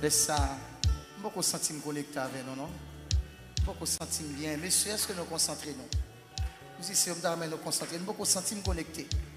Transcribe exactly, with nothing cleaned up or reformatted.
Laisse ça. Beaucoup senti me connecter avec nous, non? Beaucoup senti bien. Messieurs, est-ce que nous concentrons nous? Nous ici, on doit nous concentrer. Beaucoup senti me connecter.